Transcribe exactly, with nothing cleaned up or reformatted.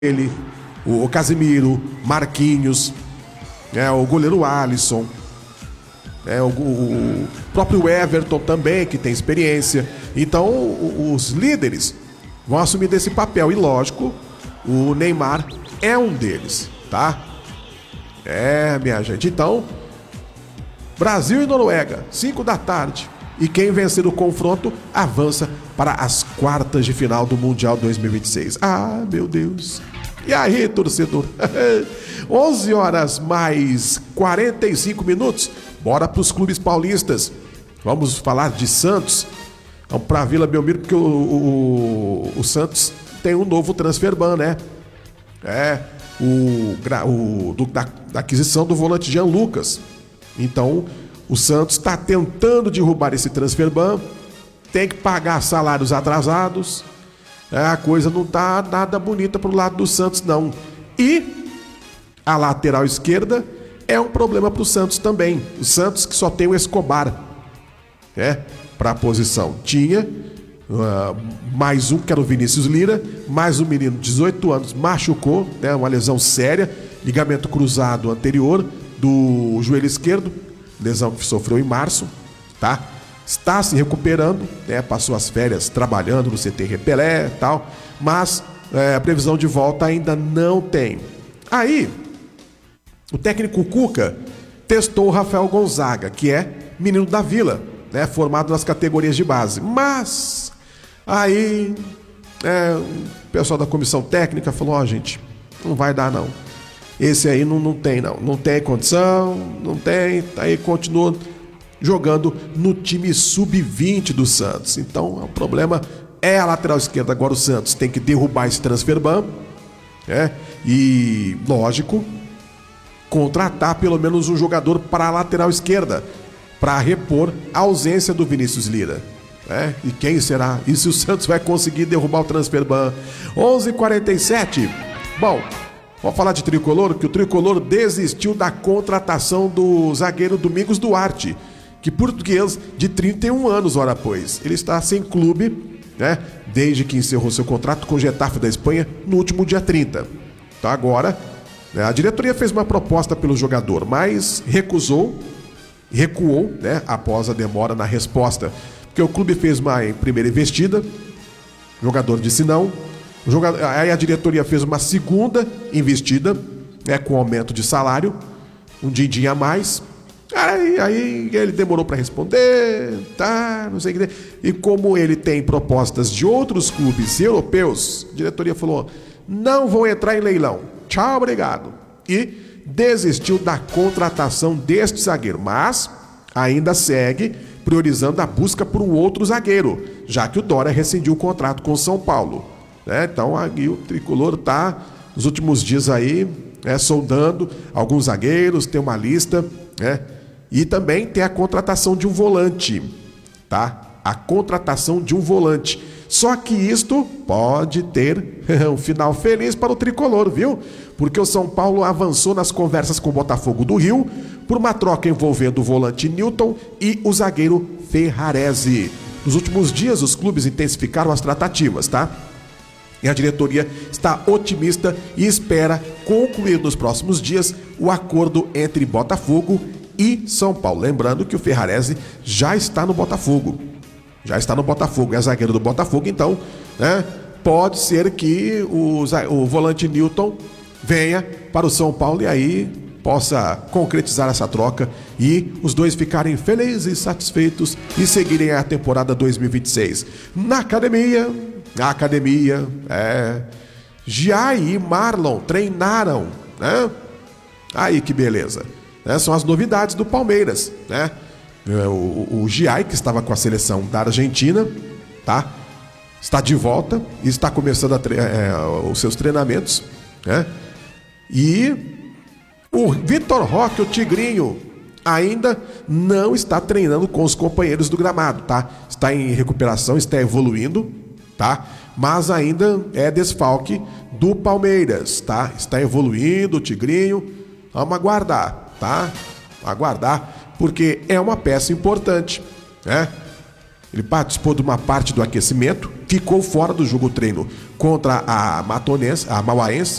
ele, o Casemiro, Marquinhos, é, o goleiro Alisson, é, o, o próprio Everton também, que tem experiência. Então, os líderes vão assumir desse papel. E, lógico, o Neymar é um deles, tá? É, minha gente. Então, Brasil e Noruega, cinco da tarde. E quem vencer o confronto avança para as quartas de final do Mundial dois mil e vinte e seis. Ah, meu Deus. E aí, torcedor? onze horas mais quarenta e cinco minutos. Bora para os clubes paulistas. Vamos falar de Santos. Vamos para a Vila Belmiro, porque o, o, o Santos tem um novo transfer ban, né? É, o, o do, da, da aquisição do volante Jean Lucas. Então, o Santos está tentando derrubar esse transfer ban, tem que pagar salários atrasados, é, a coisa não tá nada bonita pro lado do Santos, não. E a lateral esquerda é um problema pro Santos também. O Santos que só tem o Escobar, é, para a posição. Tinha uh, mais um, que era o Vinícius Lira, mais um menino de dezoito anos, machucou, né, uma lesão séria, ligamento cruzado anterior do joelho esquerdo, lesão que sofreu em março, tá? Está se recuperando, né? Passou as férias trabalhando no C T Repelé e tal, mas é, a previsão de volta ainda não tem. Aí, o técnico Cuca testou o Rafael Gonzaga, que é menino da Vila, né? Formado nas categorias de base, mas aí é, o pessoal da comissão técnica falou, ó, oh, gente, não vai dar não. Esse aí não, não tem, não. Não tem condição, não tem. Aí continua jogando no time sub vinte do Santos. Então, o problema é a lateral esquerda. Agora o Santos tem que derrubar esse transfer ban, né? E, lógico, contratar pelo menos um jogador para a lateral esquerda, para repor a ausência do Vinícius Lira. É, e quem será? E se o Santos vai conseguir derrubar o transfer ban? onze e quarenta e sete. Bom, vamos falar de Tricolor, que o Tricolor desistiu da contratação do zagueiro Domingos Duarte, que português de trinta e um anos, ora pois. Ele está sem clube, né, desde que encerrou seu contrato com o Getafe da Espanha no último dia trinta. Então agora, né, a diretoria fez uma proposta pelo jogador, mas recusou, recuou, né, após a demora na resposta. Porque o clube fez uma primeira investida, o jogador disse não. O jogador, aí a diretoria fez uma segunda investida, né, com aumento de salário, um din-din a mais. Aí, aí ele demorou para responder, tá, não sei o que. E como ele tem propostas de outros clubes europeus, a diretoria falou, não vão entrar em leilão. Tchau, obrigado. E desistiu da contratação deste zagueiro, mas ainda segue priorizando a busca por um outro zagueiro, já que o Dória rescindiu o contrato com o São Paulo. É, então aí o Tricolor está nos últimos dias aí, né, soldando alguns zagueiros, tem uma lista, né, e também tem a contratação de um volante, tá? A contratação de um volante. Só que isto pode ter um final feliz para o Tricolor, viu? Porque o São Paulo avançou nas conversas com o Botafogo do Rio por uma troca envolvendo o volante Newton e o zagueiro Ferrarese. Nos últimos dias os clubes intensificaram as tratativas, tá? E a diretoria está otimista e espera concluir nos próximos dias o acordo entre Botafogo e São Paulo. Lembrando que o Ferrarese já está no Botafogo. Já está no Botafogo, é zagueiro do Botafogo, então, né, pode ser que o, o volante Newton venha para o São Paulo e aí possa concretizar essa troca e os dois ficarem felizes, satisfeitos e seguirem a temporada dois mil e vinte e seis. Na academia... Na academia, é, Giai e Marlon treinaram, né? Aí que beleza, né? São as novidades do Palmeiras, né? O, o Giai, que estava com a seleção da Argentina, tá? Está de volta e está começando a tre- é, os seus treinamentos, né? E o Vitor Roque, o Tigrinho, ainda não está treinando com os companheiros do gramado, tá? Está em recuperação, está evoluindo, tá? Mas ainda é desfalque do Palmeiras, tá? Está evoluindo o Tigrinho. Vamos aguardar, tá? Aguardar, porque é uma peça importante, né? Ele participou de uma parte do aquecimento, ficou fora do jogo treino contra a Matonense, a Mauaense,